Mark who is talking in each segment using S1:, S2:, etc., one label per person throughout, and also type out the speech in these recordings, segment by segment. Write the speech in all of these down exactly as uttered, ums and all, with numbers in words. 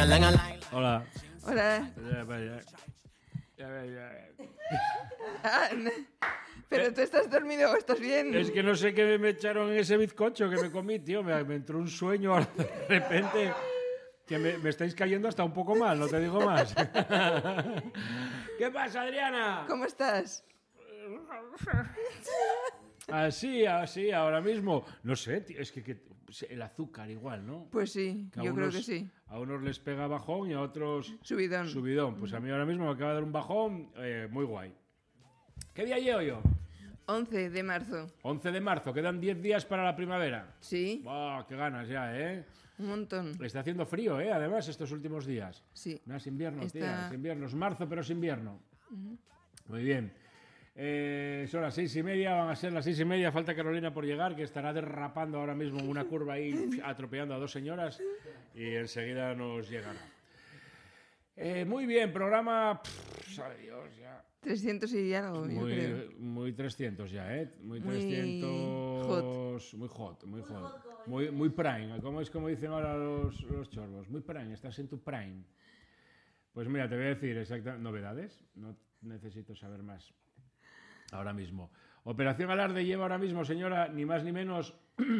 S1: Hola.
S2: Hola. Ah, no. Pero tú estás dormido o estás bien.
S1: Es que no sé qué me echaron en ese bizcocho que me comí, tío. Me, me entró un sueño ahora de repente que me, me estáis cayendo hasta un poco mal, no te digo más. ¿Qué pasa, Adriana?
S2: ¿Cómo estás?
S1: Así, así, ahora mismo. No sé, tío, es que, que el azúcar igual, ¿no?
S2: Pues sí,
S1: Que a
S2: yo
S1: unos,
S2: creo que sí.
S1: A unos les pega bajón y a otros
S2: Subidón.
S1: subidón. Pues a mí ahora mismo me acaba de dar un bajón eh, muy guay. ¿Qué día llevo yo?
S2: once de marzo.
S1: once de marzo, quedan diez días para la primavera.
S2: Sí.
S1: ¡Wow! ¡Qué ganas ya, eh!
S2: Un montón.
S1: Está haciendo frío, ¿eh? Además, estos últimos días.
S2: Sí.
S1: No, es invierno,
S2: Está...
S1: tía. Es invierno. Es marzo, pero es invierno.
S2: Uh-huh.
S1: Muy bien. Eh, son las seis y media, van a ser las seis y media. Falta Carolina por llegar, que estará derrapando ahora mismo en una curva ahí, atropellando a dos señoras. Y enseguida nos llegará. Eh, muy bien, programa... Pff, sabe Dios, ya...
S2: trescientos y algo,
S1: muy,
S2: yo creo.
S1: Muy trescientos ya, ¿eh? Muy,
S2: muy
S1: trescientos...
S2: Hot.
S1: Muy hot, muy hot. Muy, muy prime, como es como dicen ahora los, los chorros. Muy prime, estás en tu prime. Pues mira, te voy a decir exactamente... ¿Novedades? No necesito saber más ahora mismo. Operación Alarde lleva ahora mismo, señora, ni más ni menos...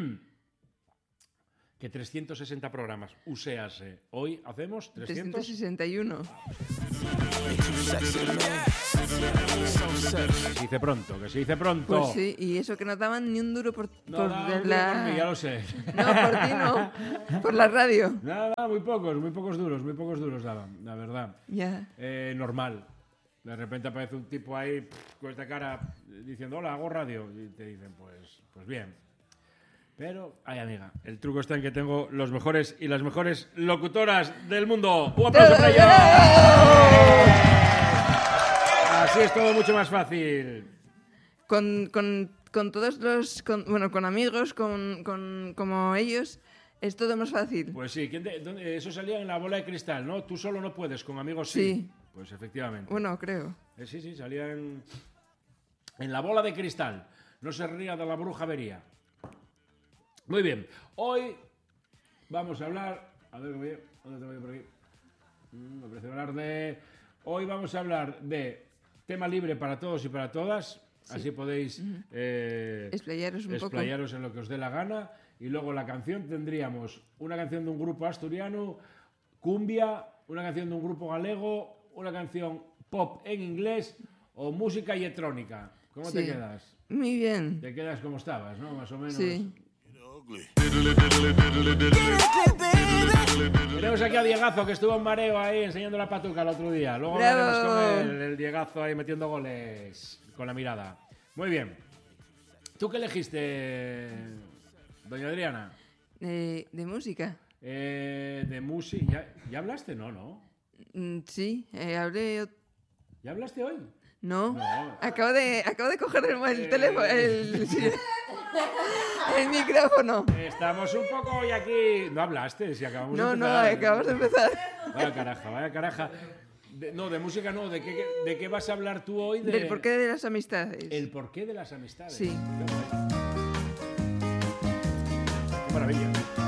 S1: que trescientos sesenta programas. Uséase. Hoy hacemos trescientos...
S2: trescientos sesenta y uno.
S1: Que se dice pronto, que se dice pronto.
S2: Pues sí, y eso que no daban ni un duro por,
S1: no,
S2: por
S1: no,
S2: de
S1: no,
S2: la...
S1: por mí, ya lo sé.
S2: No, por ti no. Por la radio.
S1: Nada, muy pocos, muy pocos duros, muy pocos duros daban, la verdad.
S2: Ya.
S1: Eh, normal. De repente aparece un tipo ahí pff, con esta cara diciendo, hola, hago radio. Y te dicen, pues, pues bien. Pero, ay amiga, el truco está en que tengo los mejores y las mejores locutoras del mundo. ¡Un aplauso para ellas! Así es todo mucho más fácil.
S2: Con, con, con todos los... Con, bueno, con amigos, con, con, como ellos, es todo más fácil.
S1: Pues sí, ¿quién te, dónde, eso salía en La Bola de Cristal, ¿no? Tú solo no puedes, con amigos sí.
S2: Sí.
S1: Pues efectivamente.
S2: Bueno, creo.
S1: Eh, sí, sí, salía en, en La Bola de Cristal. No se ría de la bruja vería. Muy bien, hoy vamos a hablar, a ver, ¿dónde tengo yo por aquí? Mm, me parece hablar de, hoy vamos a hablar de tema libre para todos y para todas, sí. Así podéis
S2: uh-huh.
S1: eh,
S2: explayaros un
S1: explayaros
S2: poco.
S1: En lo que os dé la gana, y luego la canción tendríamos una canción de un grupo asturiano, cumbia, una canción de un grupo galego, una canción pop en inglés o música electrónica. ¿Cómo
S2: sí.
S1: te quedas?
S2: Muy bien.
S1: Te quedas como estabas, ¿no? Más o menos.
S2: Sí.
S1: Tenemos aquí a Diegazo, que estuvo en mareo ahí enseñando la patuca el otro día. Luego
S2: ¡bravo!
S1: veremos con él, el Diegazo ahí metiendo goles con la mirada. Muy bien. ¿Tú qué elegiste, doña Adriana?
S2: Eh, de música.
S1: Eh, de música. ¿Ya, ¿Ya hablaste? No, no.
S2: Mm, sí, eh, hablé...
S1: ¿Ya hablaste hoy?
S2: No.
S1: No.
S2: Acabo de, acabo de coger el, el
S1: Eh...
S2: teléfono, el, el micrófono.
S1: Estamos un poco hoy aquí... ¿No hablaste? Si acabamos
S2: no,
S1: de
S2: no,
S1: empezar.
S2: acabamos de empezar.
S1: Vaya caraja, vaya caraja. De, no, de música no. ¿De qué, ¿De qué vas a hablar tú hoy? De...
S2: Del porqué de las amistades.
S1: El porqué de las amistades.
S2: Sí.
S1: Qué maravilla.